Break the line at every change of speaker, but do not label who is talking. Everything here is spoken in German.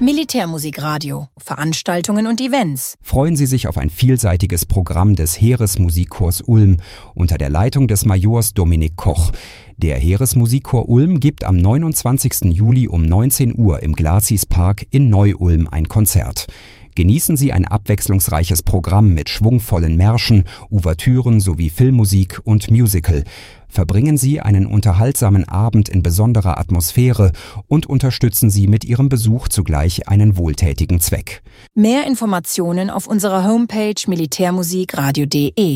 Militärmusikradio, Veranstaltungen und Events.
Freuen Sie sich auf ein vielseitiges Programm des Heeresmusikchors Ulm unter der Leitung des Majors Dominik Koch. Der Heeresmusikchor Ulm gibt am 29. Juli um 19 Uhr im Glacis-Park in Neu-Ulm ein Konzert. Genießen Sie ein abwechslungsreiches Programm mit schwungvollen Märschen, Ouvertüren sowie Filmmusik und Musical. Verbringen Sie einen unterhaltsamen Abend in besonderer Atmosphäre und unterstützen Sie mit Ihrem Besuch zugleich einen wohltätigen Zweck.
Mehr Informationen auf unserer Homepage militärmusikradio.de.